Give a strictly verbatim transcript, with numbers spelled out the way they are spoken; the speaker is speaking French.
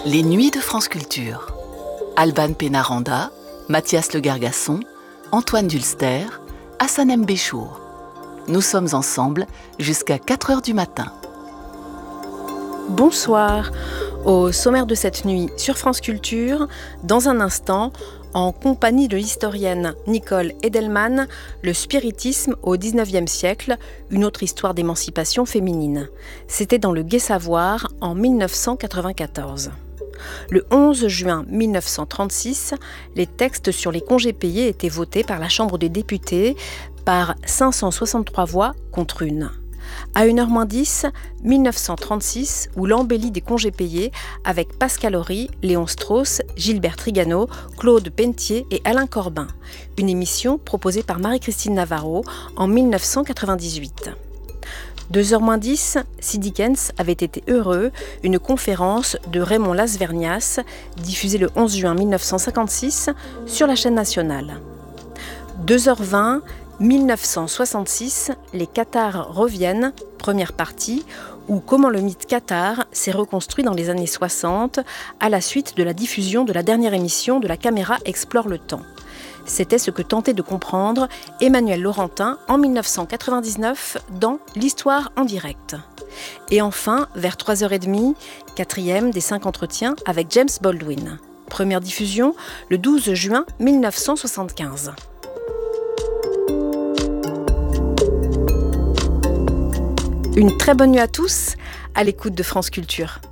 Les Nuits de France Culture. Alban Pénaranda, Mathias Le Gargasson, Antoine Dulster, Hassanem Béchour. Nous sommes ensemble jusqu'à quatre heures du matin. Bonsoir. Au sommaire de cette nuit sur France Culture, dans un instant, en compagnie de l'historienne Nicole Edelman, le spiritisme au dix-neuvième siècle, une autre histoire d'émancipation féminine. C'était dans le Gai Savoir en dix-neuf cent quatre-vingt-quatorze. Le onze juin mille neuf cent trente-six, les textes sur les congés payés étaient votés par la Chambre des députés par cinq cent soixante-trois voix contre une. À une heure moins dix, mille neuf cent trente-six, où l'embellie des congés payés avec Pascal Horry, Léon Strauss, Gilbert Trigano, Claude Pentier et Alain Corbin. Une émission proposée par Marie-Christine Navarro en mille neuf cent quatre-vingt-dix-huit. Deux heures moins dix, si Dickens avait été heureux, une conférence de Raymond Lasvernias, diffusée le onze juin mille neuf cent cinquante-six sur la chaîne nationale. Deux heures vingt, mille neuf cent soixante-six, les Cathares reviennent, première partie, ou comment le mythe cathare s'est reconstruit dans les années soixante à la suite de la diffusion de la dernière émission de La Caméra explore le temps. C'était ce que tentait de comprendre Emmanuel Laurentin en mille neuf cent quatre-vingt-dix-neuf dans L'Histoire en direct. Et enfin, vers trois heures trente, quatrième des cinq entretiens avec James Baldwin. Première diffusion le douze juin mille neuf cent soixante-quinze. Une très bonne nuit à tous, à l'écoute de France Culture.